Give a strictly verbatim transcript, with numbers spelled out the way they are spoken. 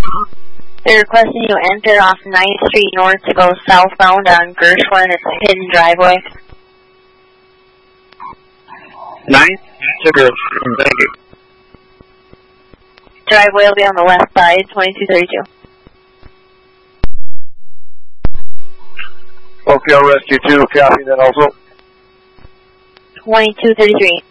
They're requesting you enter off ninth Street North to go southbound on Gershwin. It's a hidden driveway. ninth to Gershwin, thank you. Driveway will be on the left side, twenty-two thirty-two. Okay, I'll rescue two, copy that also. twenty-two thirty-three.